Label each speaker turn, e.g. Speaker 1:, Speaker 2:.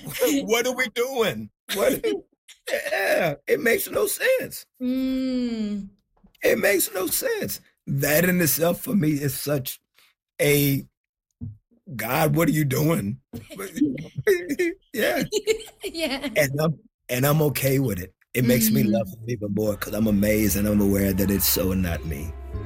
Speaker 1: What are we doing? Yeah, it makes no sense.
Speaker 2: Mm.
Speaker 1: It makes no sense. That in itself for me is such a God, what are you doing? Yeah.
Speaker 2: Yeah.
Speaker 1: And I'm okay with it. It makes me love
Speaker 2: Mm.
Speaker 1: him even more because I'm amazed and I'm aware that it's so not me.